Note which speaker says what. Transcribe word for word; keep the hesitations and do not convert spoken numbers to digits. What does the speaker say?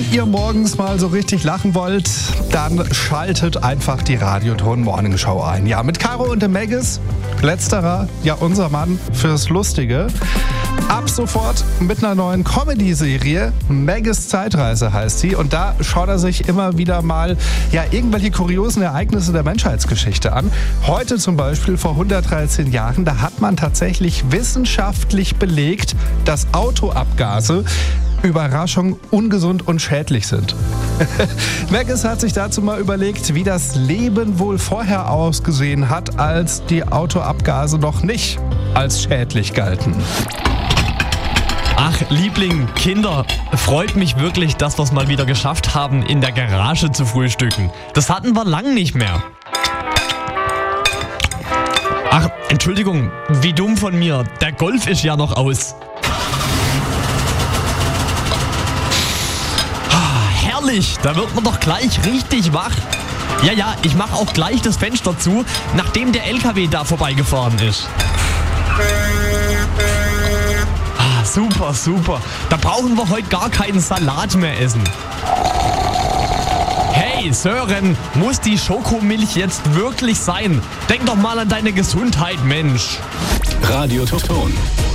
Speaker 1: Wenn ihr morgens mal so richtig lachen wollt, dann schaltet einfach die Radioton Morning Show ein. Ja, mit Caro und dem Maggis. Letzterer, ja unser Mann fürs Lustige. Ab sofort mit einer neuen Comedy-Serie. Maggis Zeitreise heißt sie. Und da schaut er sich immer wieder mal ja, irgendwelche kuriosen Ereignisse der Menschheitsgeschichte an. Heute zum Beispiel vor hundertdreizehn Jahren, da hat man tatsächlich wissenschaftlich belegt, dass Autoabgase Überraschung ungesund und schädlich sind. Maggis hat sich dazu mal überlegt, wie das Leben wohl vorher ausgesehen hat, als die Autoabgase noch nicht als schädlich galten.
Speaker 2: Ach, Liebling, Kinder, freut mich wirklich, dass wir es mal wieder geschafft haben, in der Garage zu frühstücken. Das hatten wir lang nicht mehr. Ach, Entschuldigung, wie dumm von mir. Der Golf ist ja noch aus. Ah, herrlich, da wird man doch gleich richtig wach. Ja, ja, ich mache auch gleich das Fenster zu, nachdem der L K W da vorbeigefahren ist. Ah, super, super. Da brauchen wir heute gar keinen Salat mehr essen. Hey Sören, muss die Schokomilch jetzt wirklich sein? Denk doch mal an deine Gesundheit, Mensch.
Speaker 3: Radio Ton.